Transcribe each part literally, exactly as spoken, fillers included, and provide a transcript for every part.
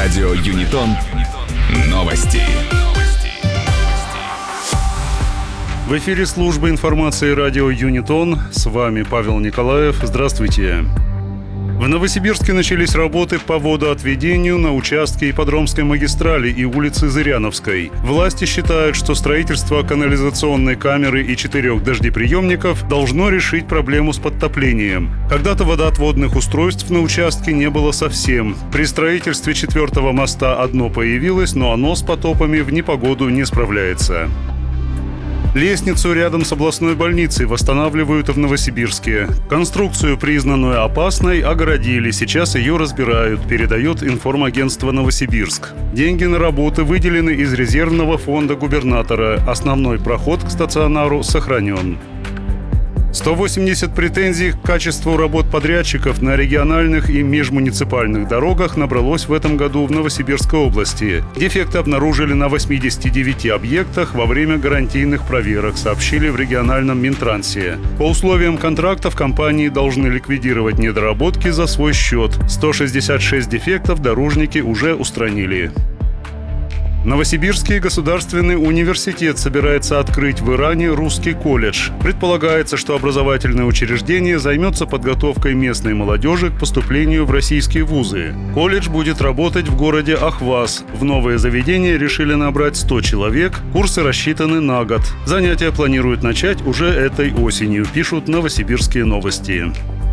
Радио Юнитон. Новости. В эфире служба информации радио Юнитон. С вами Павел Николаев. Здравствуйте. В Новосибирске начались работы по водоотведению на участке Ипподромской магистрали и улицы Зыряновской. Власти считают, что строительство канализационной камеры и четырех дождеприемников должно решить проблему с подтоплением. Когда-то водоотводных устройств на участке не было совсем. При строительстве четвертого моста одно появилось, но оно с потопами в непогоду не справляется. Лестницу рядом с областной больницей восстанавливают в Новосибирске. Конструкцию, признанную опасной, огородили. Сейчас ее разбирают, передает информагентство «Новосибирск». Деньги на работы выделены из резервного фонда губернатора. Основной проход к стационару сохранен. сто восемьдесят претензий к качеству работ подрядчиков на региональных и межмуниципальных дорогах набралось в этом году в Новосибирской области. Дефекты обнаружили на восьмидесяти девяти объектах во время гарантийных проверок, сообщили в региональном Минтрансе. По условиям контрактов компании должны ликвидировать недоработки за свой счет. сто шестьдесят шесть дефектов дорожники уже устранили. Новосибирский государственный университет собирается открыть в Иране русский колледж. Предполагается, что образовательное учреждение займется подготовкой местной молодежи к поступлению в российские вузы. Колледж будет работать в городе Ахваз. В новое заведение решили набрать сто человек. Курсы рассчитаны на год. Занятия планируют начать уже этой осенью, пишут Новосибирские новости.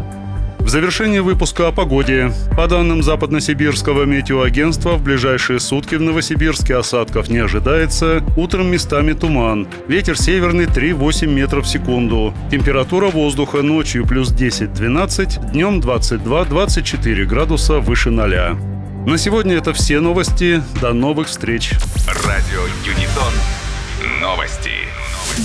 В завершении выпуска о погоде. По данным Западносибирского метеоагентства, в ближайшие сутки в Новосибирске осадков не ожидается. Утром местами туман. Ветер северный три-восемь метров в секунду. Температура воздуха ночью плюс десять-двенадцать, днем двадцать два-двадцать четыре градуса выше ноля. На сегодня это все новости. До новых встреч. Радио Юнитон. Новости.